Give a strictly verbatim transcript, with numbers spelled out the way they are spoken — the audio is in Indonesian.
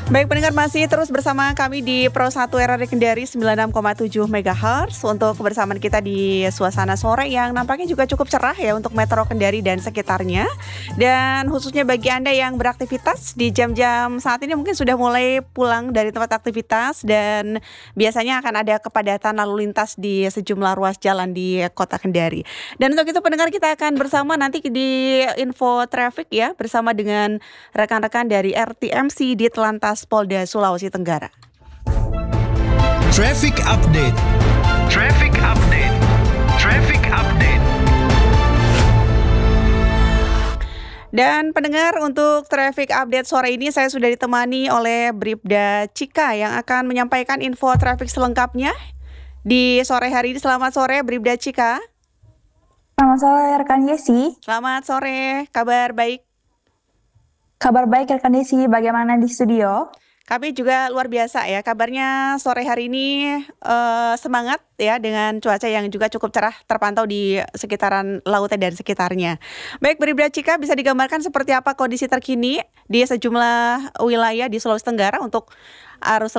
Baik pendengar, masih terus bersama kami di Pro satu R R I Kendari sembilan puluh enam koma tujuh megahertz untuk kebersamaan kita di suasana sore yang nampaknya juga cukup cerah ya untuk Metro Kendari dan sekitarnya. Dan khususnya bagi Anda yang beraktivitas di jam-jam saat ini mungkin sudah mulai pulang dari tempat aktivitas dan biasanya akan ada kepadatan lalu lintas di sejumlah ruas jalan di Kota Kendari. Dan untuk itu pendengar, kita akan bersama nanti di info traffic ya bersama dengan rekan-rekan dari R T M C di Telantas Polda Sulawesi Tenggara. Traffic update. Traffic update. Traffic update. Dan pendengar, untuk traffic update sore ini saya sudah ditemani oleh Bribda Cika yang akan menyampaikan info traffic selengkapnya di sore hari ini. Selamat sore Bribda Cika. Selamat sore rekan Yesi. Selamat sore, kabar baik? Kabar baik rekan Yesi, bagaimana di studio? Kami juga luar biasa ya, kabarnya sore hari ini uh, semangat ya dengan cuaca yang juga cukup cerah terpantau di sekitaran lautan dan sekitarnya. Baik Bribda Cika, bisa digambarkan seperti apa kondisi terkini di sejumlah wilayah di Sulawesi Tenggara untuk arus